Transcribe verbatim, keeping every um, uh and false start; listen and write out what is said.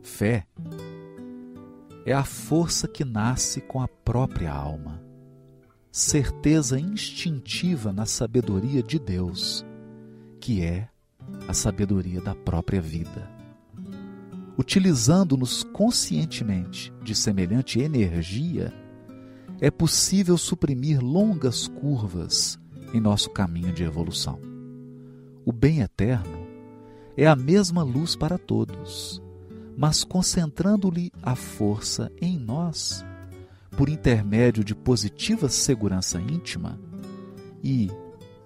Fé é a força que nasce com a própria alma, certeza instintiva na sabedoria de Deus, que é a sabedoria da própria vida. Utilizando-nos conscientemente de semelhante energia, é possível suprimir longas curvas em nosso caminho de evolução. O bem eterno é a mesma luz para todos, mas concentrando-lhe a força em nós, por intermédio de positiva segurança íntima e